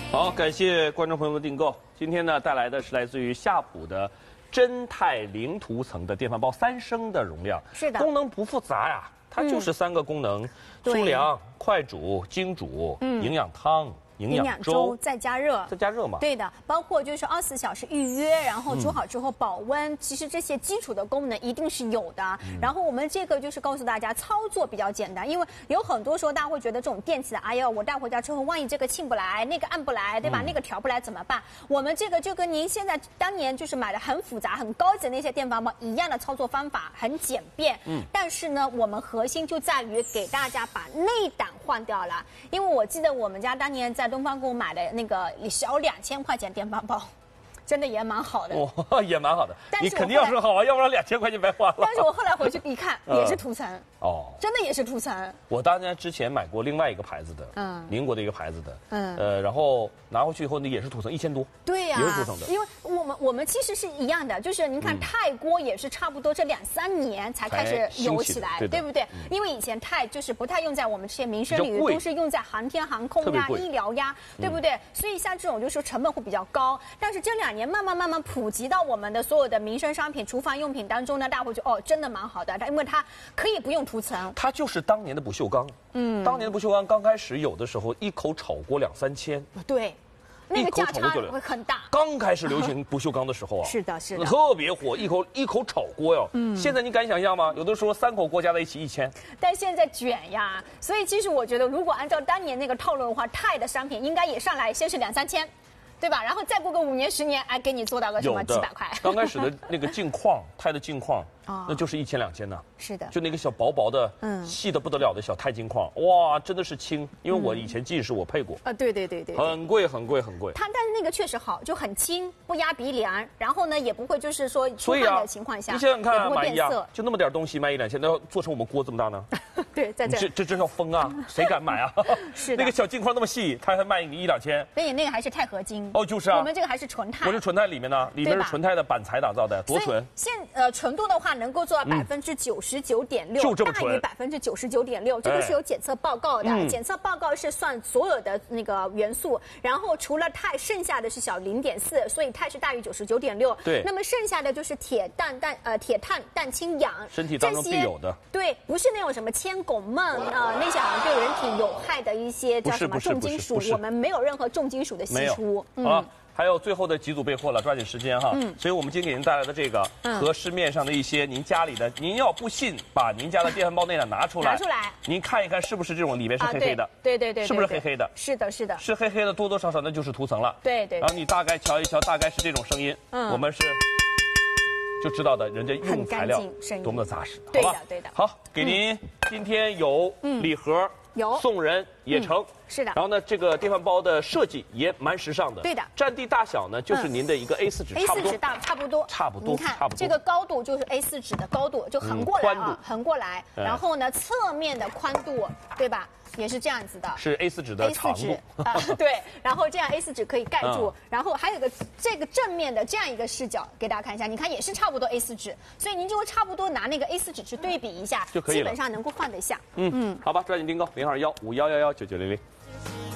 好，感谢观众朋友们的订购。今天呢，带来的是来自于夏普的真钛零涂层的电饭煲，3升的容量， 是的， 功能不复杂呀，它就是3个功能：粗粮、快煮、精煮、营养汤。营养粥再加热嘛？ 对的，包括就是24小时预约，然后煮好之后保温，其实这些基础的功能一定是有的。然后我们这个就是告诉大家操作比较简单，因为有很多时候大家会觉得这种电器的，哎呀，我带回家之后万一这个沁不来，那个按不来，对吧？那个调不来怎么办？我们这个就跟您现在当年就是买的很复杂、很高级的那些电饭煲一样的操作方法，很简便。但是呢，我们核心就在于给大家把内胆换掉了，因为我记得我们家当年在东方给我买的那个小2000块钱电饭煲，真的也蛮好的。 哦，也蛮好的。你肯定要说好啊，要不然2000块钱白花了。 但是我后来回去一看，也是涂层。哦，真的也是涂层。 我当年之前买过另外一个牌子的，宁国的一个牌子的，然后拿回去以后呢，也是涂层，1000多。对呀，也是涂层的。因为我们其实是一样的，就是您看钛锅也是差不多这2、3年才开始有起来，对不对？因为以前钛就是不太用在我们这些民生领域，都是用在航天航空呀、医疗呀，对不对？所以像这种就是成本会比较高。但是这2年慢慢普及到我们的所有的民生商品、厨房用品当中呢，大家会觉得哦，真的蛮好的，因为它可以不用涂层。 它就是当年的不锈钢。当年的不锈钢刚开始有的时候一口炒锅2、3千。对。那个价差会很大。刚开始流行不锈钢的时候啊，是的，特别火，一口炒锅哟。现在你敢想象吗？有的时候3口锅加在一起1000。但现在卷呀，所以其实我觉得，如果按照当年那个套路的话，钛的商品应该也上来，先是2、3千。对吧？然后再过个5年、10年，哎，给你做到个什么几百块。刚开始的那个镜框，钛的镜框，那就是1000、2000呢。是的，就那个小薄薄的、细的不得了的小钛镜框，哇，真的是轻。因为我以前近视，我配过。对，很贵。它但是那个确实好，就很轻，不压鼻梁，然后呢也不会就是说出汗的情况下，你想想看，买一样就那么点东西卖1、2千，那要做成我们锅这么大呢？对，在这叫疯啊！谁敢买啊？是的，那个小镜框那么细，它还卖你1、2千。所以那个还是钛合金。哦，就是啊，我们这个还是纯钛。我是纯钛里面呢，里面是纯钛的板材打造的，多纯。纯度的话，能够做到99.6%，就这么纯，大于99.6%，这个是有检测报告的。检测报告是算所有的那个元素，然后除了钛，剩下的是小0.4，所以钛是大于99.6%。对，那么剩下的就是铁碳、氮氢氧，身体当中必有的。对，不是那种什么铅、汞、锰那些好像对人体有害的一些叫什么重金属，我们没有任何重金属的析出。好了，还有最后的几组备货了，抓紧时间哈。所以我们今天给您带来的这个和市面上的一些您家里的，您要不信，把您家的电饭煲内胆拿出来，您看一看是不是这种里面是黑黑的？对，是不是黑黑的？是的，是黑黑的，多多少少那就是涂层了。对。然后你大概瞧一瞧，大概是这种声音，我们是就知道的，人家用材料多么的扎实，好吧？对的。好，给您今天有礼盒。送人也成，是的。然后呢，这个电饭煲的设计也蛮时尚的，对的。占地大小呢，就是您的一个 A4 纸，差不多。差不多。你看，这个高度就是 A4 纸的高度，就横过来啊，横过来。然后呢，侧面的宽度，对吧？也是这样子的，是 A4 纸的长度对。然后这样 A4 纸可以盖住，然后还有个这个正面的这样一个视角，给大家看一下，你看也是差不多 A4 纸，所以您就差不多拿那个 A4 纸去对比一下就可以了，基本上能够放得下。好吧，抓紧订购0215119900。